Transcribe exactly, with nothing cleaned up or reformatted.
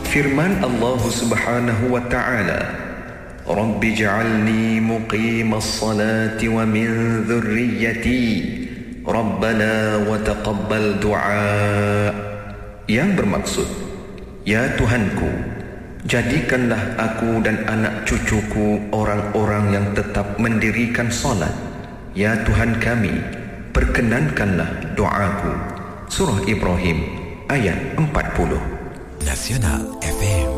Firman Allah Subhanahu wa ta'ala, Rabbi ja'alni muqimas salati wa min dhurriyyati Rabbana wa taqabbal du'a. Yang bermaksud, ya Tuhanku, jadikanlah aku dan anak cucuku orang-orang yang tetap mendirikan solat. Ya Tuhan kami, perkenankanlah doaku. Surah Ibrahim ayat empat puluh. Nasional F M.